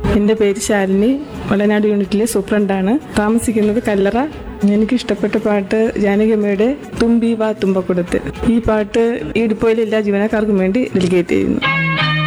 എൻ്റെ പേര് ശാലിനി, വളനാട് യൂണിറ്റിലെ സൂപ്രണ്ടാണ്. താമസിക്കുന്നത് കല്ലറ. എനിക്കിഷ്ടപ്പെട്ട പാട്ട് ജാനകിയമ്മയുടെ തുമ്പി വാ തുമ്പക്കൊടുത്ത്. ഈ പാട്ട് ഈ ഡിപ്പോയിലെ എല്ലാ ജീവനക്കാർക്കും വേണ്ടി ഡെഡിക്കേറ്റ് ചെയ്യുന്നു.